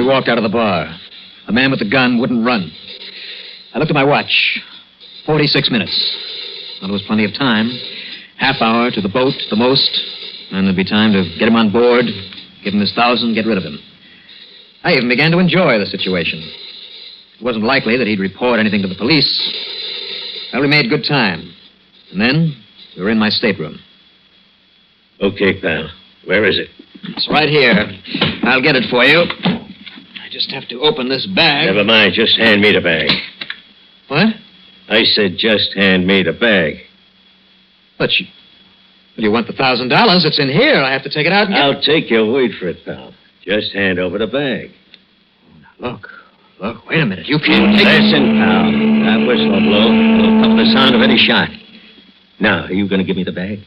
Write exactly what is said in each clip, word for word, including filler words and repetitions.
walked out of the bar. The man with the gun wouldn't run. I looked at my watch. Forty-six minutes. Well, there was plenty of time. Half hour to the boat, the most. And there'd be time to get him on board, give him his thousand, get rid of him. I even began to enjoy the situation. It wasn't likely that he'd report anything to the police. Well, we made good time. And then we were in my stateroom. Okay, pal. Where is it? It's right here. I'll get it for you. I just have to open this bag. Never mind. Just hand me the bag. What? I said just hand me the bag. But you... Well, you want the thousand dollars? It's in here. I have to take it out and get I'll take your word for it, pal. Just hand over the bag. Now, look. Look, wait a minute. You can't take it. Listen, pal. That whistle will blow. It'll pump the sound of any shot. Now, are you going to give me the bag?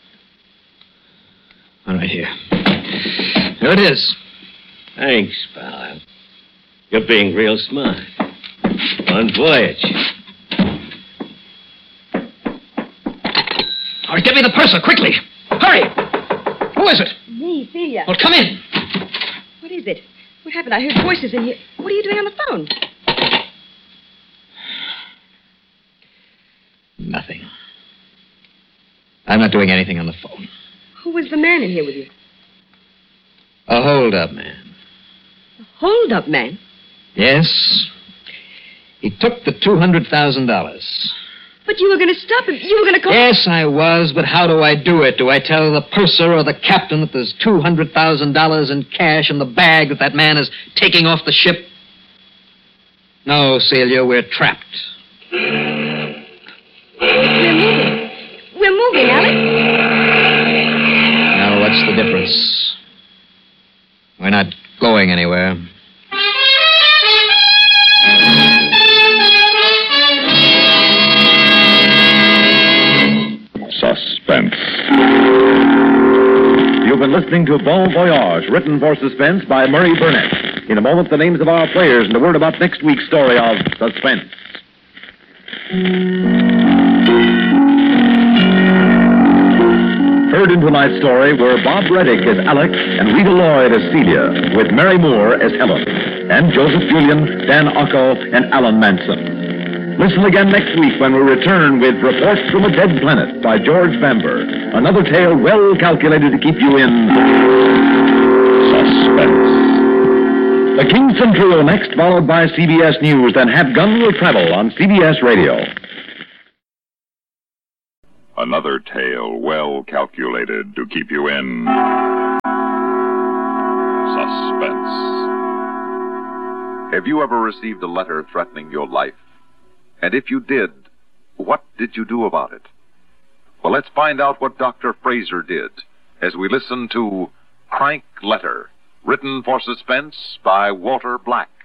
All right, here. Here it is. Thanks, pal. You're being real smart. Bon voyage. All right, get me the purser, quickly. Hurry. Who is it? Me, Celia. Well, come in. What is it? What happened? I heard voices in here. What are you doing on the phone? Nothing. I'm not doing anything on the phone. Who was the man in here with you? A hold-up man. A hold-up man? Yes. He took the two hundred thousand dollars. But you were going to stop him. You were going to call... Yes, I was, but how do I do it? Do I tell the purser or the captain that there's two hundred thousand dollars in cash in the bag that that man is taking off the ship? No, Celia, we're trapped. We're moving. We're moving, Alex. Now, what's the difference? We're not going anywhere. Suspense. You've been listening to Bon Voyage, written for Suspense by Murray Burnett. In a moment, the names of our players and a word about next week's story of Suspense. Heard in tonight's story were Bob Reddick as Alex and Rita Lloyd as Celia, with Mary Moore as Helen, and Joseph Julian, Dan Ocko, and Alan Manson. Listen again next week when we return with Reports from a Dead Planet by George Bamber. Another tale well calculated to keep you in suspense. The Kingston Trio next, followed by C B S News, then Have Gun Will Travel on C B S Radio. Another tale well calculated to keep you in suspense. Have you ever received a letter threatening your life? And if you did, what did you do about it? Well, let's find out what Doctor Fraser did as we listen to Crank Letter, written for Suspense by Walter Black.